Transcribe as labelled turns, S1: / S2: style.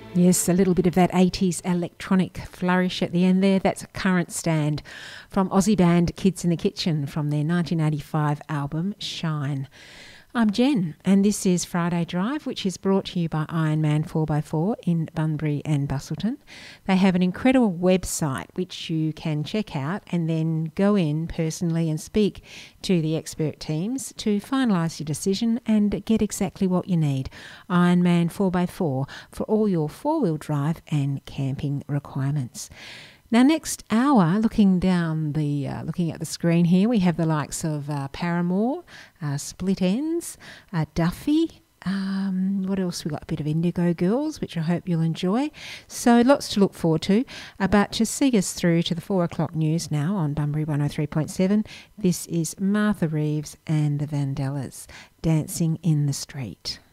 S1: Yes, a little bit of that 80s electronic flourish at the end there. That's a current stand from Aussie band Kids in the Kitchen from their 1985 album Shine. I'm Jen, and this is Friday Drive, which is brought to you by Ironman 4x4 in Bunbury and Busselton. They have an incredible website which you can check out and then go in personally and speak to the expert teams to finalise your decision and get exactly what you need. Ironman 4x4 for all your four-wheel drive and camping requirements. Now, next hour, looking at the screen here, we have the likes of Paramore, Split Ends, Duffy. What else? We got a bit of Indigo Girls, which I hope you'll enjoy. So lots to look forward to. But to see us through to the 4 o'clock news now on Bunbury 103.7, this is Martha Reeves and the Vandellas, Dancing in the Street.